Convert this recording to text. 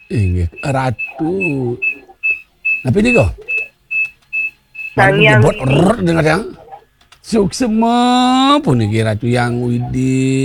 Inggih, Ratu. Napa nika? Sang Mari Hyang gebot Widi. dengan yang suksema puniki Ratu yang Widi.